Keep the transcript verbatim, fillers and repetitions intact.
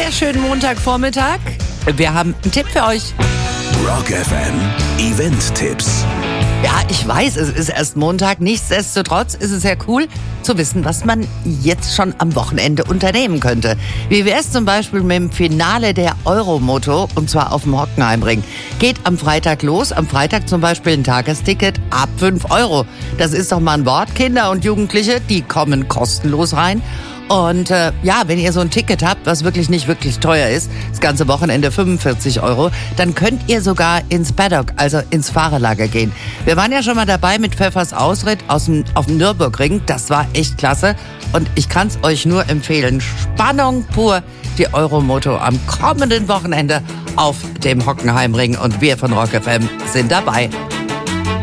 sehr schönen Montagvormittag. Wir haben einen Tipp für euch. Rock F M Event-Tipps. Ja, ich weiß, es ist erst Montag. Nichtsdestotrotz ist es sehr cool zu wissen, was man jetzt schon am Wochenende unternehmen könnte. Wie wäre es zum Beispiel mit dem Finale der Euromoto, und zwar auf dem Hockenheimring. Geht am Freitag los. Am Freitag zum Beispiel ein Tagesticket ab fünf Euro. Das ist doch mal ein Wort. Kinder und Jugendliche, die kommen kostenlos rein. Und äh, ja, wenn ihr so ein Ticket habt, was wirklich nicht wirklich teuer ist, das ganze Wochenende fünfundvierzig Euro, dann könnt ihr sogar ins Paddock, also ins Fahrerlager gehen. Wir waren ja schon mal dabei mit Pfeffers Ausritt aus dem, auf dem Nürburgring. Das war echt klasse. Und ich kann es euch nur empfehlen. Spannung pur, die Euromoto am kommenden Wochenende auf dem Hockenheimring. Und wir von Rock F M sind dabei.